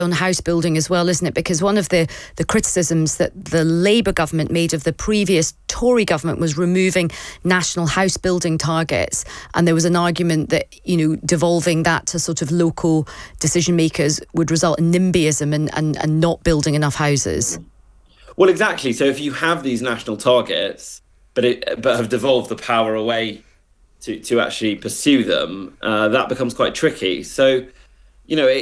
on house building as well, isn't it? Because one of the criticisms that the Labour government made of the previous Tory government was removing national house building targets, and there was an argument that, you know, devolving that to sort of local decision makers would result in NIMBYism and not building enough houses. Well, exactly. So if you have these national targets, but have devolved the power away to actually pursue them, that becomes quite tricky. So, you know,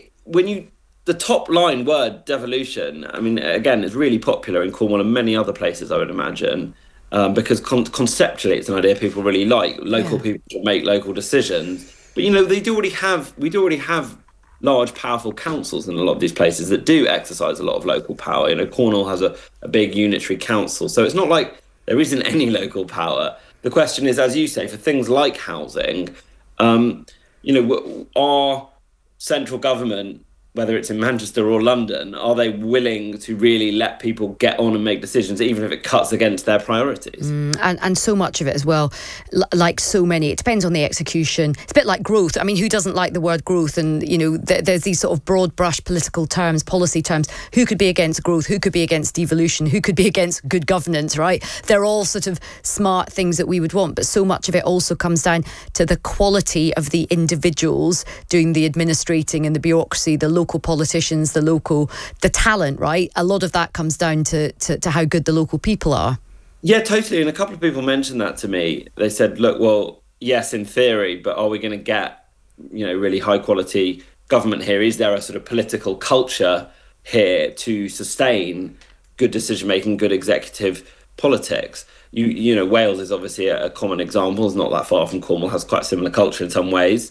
the top line word devolution, I mean, again, it's really popular in Cornwall and many other places, I would imagine, because conceptually it's an idea people really like. Local people should make local decisions. But, you know, we do already have large, powerful councils in a lot of these places that do exercise a lot of local power. You know, Cornwall has a big unitary council. So it's not like there isn't any local power. The question is, as you say, for things like housing, you know, our central government, whether it's in Manchester or London, are they willing to really let people get on and make decisions, even if it cuts against their priorities? And so much of it as well, like so many, it depends on the execution. It's a bit like growth. I mean, who doesn't like the word growth? And, you know, there's these sort of broad brush political terms, policy terms. Who could be against growth? Who could be against devolution? Who could be against good governance, right? They're all sort of smart things that we would want. But so much of it also comes down to the quality of the individuals doing the administrating and the bureaucracy, the local politicians, the talent, right? A lot of that comes down to how good the local people are. Yeah, totally. And a couple of people mentioned that to me. They said, look, well, yes, in theory, but are we going to get, you know, really high quality government here? Is there a sort of political culture here to sustain good decision making, good executive politics? You know, Wales is obviously a common example. It's not that far from Cornwall, has quite a similar culture in some ways.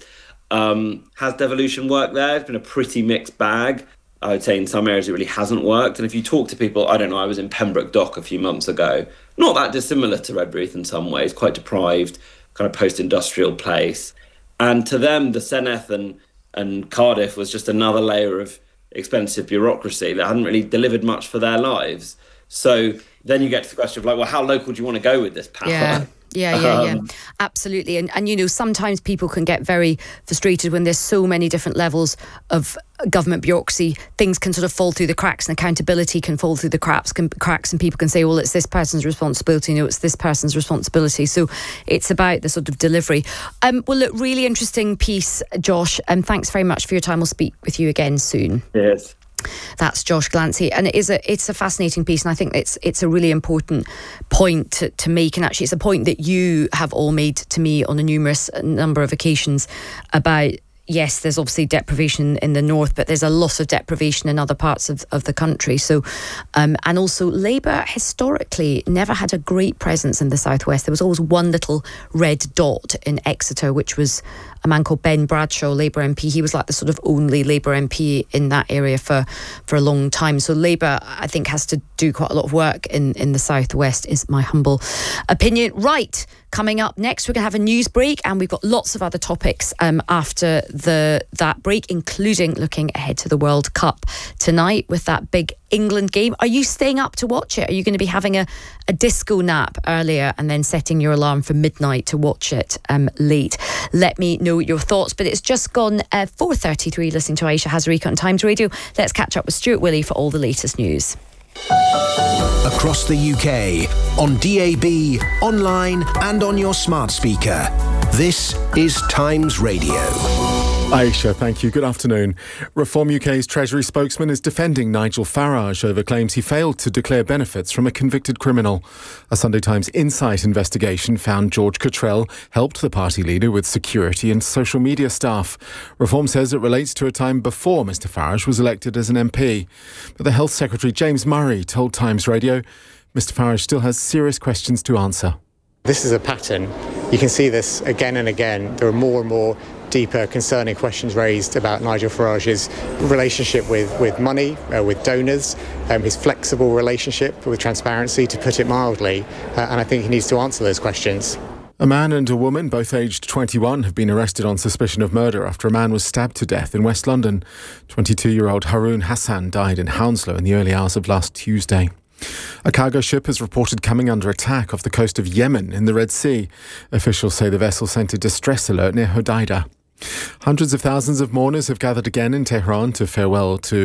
Has devolution worked there? It's been a pretty mixed bag. I would say in some areas it really hasn't worked. And if you talk to people, I don't know, I was in Pembroke Dock a few months ago, not that dissimilar to Redbreath in some ways, quite deprived, kind of post-industrial place. And to them, the Senedd and Cardiff was just another layer of expensive bureaucracy that hadn't really delivered much for their lives. So then you get to the question of like, well, how local do you want to go with this power? Yeah, absolutely. And, you know, sometimes people can get very frustrated when there's so many different levels of government bureaucracy. Things can sort of fall through the cracks, and accountability can fall through the cracks, and people can say, well, it's this person's responsibility. No, it's this person's responsibility. So it's about the sort of delivery. Well, look, really interesting piece, Josh, and thanks very much for your time. We'll speak with you again soon. Yes. That's Josh Glancy, and it's a fascinating piece, and I think it's a really important point to make, and actually it's a point that you have all made to me on a number of occasions about, yes, there's obviously deprivation in the north, but there's a lot of deprivation in other parts of the country. So, and also Labour historically never had a great presence in the southwest. There was always one little red dot in Exeter, which was a man called Ben Bradshaw, Labour MP. He was like the sort of only Labour MP in that area for a long time. So Labour, I think, has to do quite a lot of work in the southwest, is my humble opinion. Right, coming up next, we're going to have a news break, and we've got lots of other topics after that break, including looking ahead to the World Cup tonight with that big England game. Are you staying up to watch it? Are you going to be having a disco nap earlier and then setting your alarm for midnight to watch it late? Let me know your thoughts. But it's just gone 4:33, listening to Aisha Hazarika on Times Radio. Let's catch up with Stuart Willey for all the latest news. Across the UK, on DAB, online and on your smart speaker. This is Times Radio. Aisha, thank you. Good afternoon. Reform UK's Treasury spokesman is defending Nigel Farage over claims he failed to declare benefits from a convicted criminal. A Sunday Times Insight investigation found George Cottrell helped the party leader with security and social media staff. Reform says it relates to a time before Mr Farage was elected as an MP. But the Health Secretary James Murray told Times Radio Mr Farage still has serious questions to answer. This is a pattern. You can see this again and again. There are more and more deeper, concerning questions raised about Nigel Farage's relationship with money, with donors, his flexible relationship with transparency, to put it mildly, and I think he needs to answer those questions. A man and a woman, both aged 21, have been arrested on suspicion of murder after a man was stabbed to death in West London. 22-year-old Haroon Hassan died in Hounslow in the early hours of last Tuesday. A cargo ship is reported coming under attack off the coast of Yemen in the Red Sea. Officials say the vessel sent a distress alert near Hodeidah. Hundreds of thousands of mourners have gathered again in Tehran to farewell to